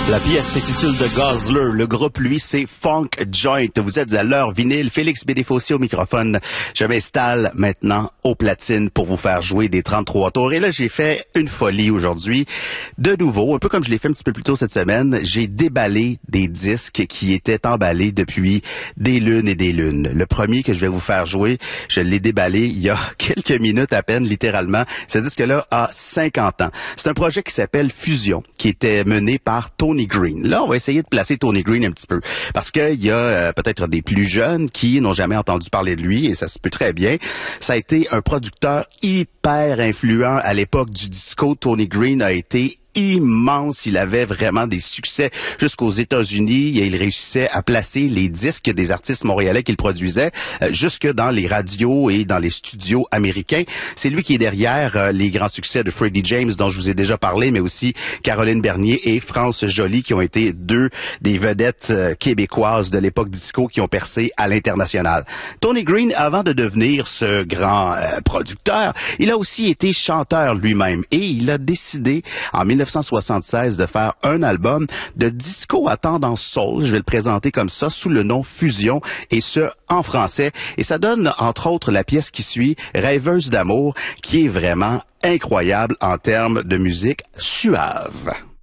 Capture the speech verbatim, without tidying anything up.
La pièce s'intitule The Guzzler. Le groupe, lui, c'est Funk Joint. Vous êtes à l'heure vinyle. Félix Bédéfossé au microphone. Je m'installe maintenant aux platines pour vous faire jouer des trente-trois tours. Et là, j'ai fait une folie aujourd'hui. De nouveau, un peu comme je l'ai fait un petit peu plus tôt cette semaine, j'ai déballé des disques qui étaient emballés depuis des lunes et des lunes. Le premier que je vais vous faire jouer, je l'ai déballé il y a quelques minutes à peine, littéralement. Ce disque-là a cinquante ans. C'est un projet qui s'appelle Fusion, qui était mené par Tony Green. Là, on va essayer de placer Tony Green un petit peu, parce qu'il y a euh, peut-être des plus jeunes qui n'ont jamais entendu parler de lui, et ça se peut très bien. Ça a été un producteur hyper influent à l'époque du disco. Tony Green a été immense. Il avait vraiment des succès jusqu'aux États-Unis et il réussissait à placer les disques des artistes montréalais qu'il produisait euh, jusque dans les radios et dans les studios américains. C'est lui qui est derrière euh, les grands succès de Freddie James dont je vous ai déjà parlé, mais aussi Caroline Bernier et France Joly qui ont été deux des vedettes euh, québécoises de l'époque disco qui ont percé à l'international. Tony Green, avant de devenir ce grand euh, producteur, il a aussi été chanteur lui-même et il a décidé en mille neuf cent soixante-seize de faire un album de disco à tendance soul. Je vais le présenter comme ça sous le nom Fusion et ce en français. Et ça donne entre autres la pièce qui suit, Rêveuse d'amour, qui est vraiment incroyable en termes de musique suave.